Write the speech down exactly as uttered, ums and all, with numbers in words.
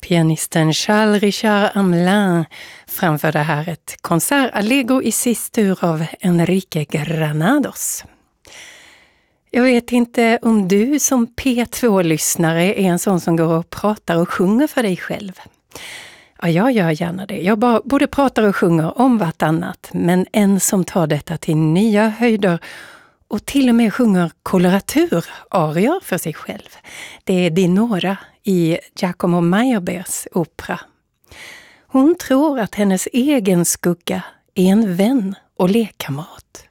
Pianisten Charles Richard Hamelin framförde här ett konsertallegro i sistur av Enrique Granados. Jag vet inte om du som P två-lyssnare är en sån som går och pratar och sjunger för dig själv. Ja, jag gör gärna det. Jag bara, både pratar och sjunger om vartannat, men en som tar detta till nya höjder och till och med sjunger koloraturarior för sig själv. Det är Dinora i Giacomo Meyerbeers opera. Hon tror att hennes egen skugga är en vän och lekkamrat.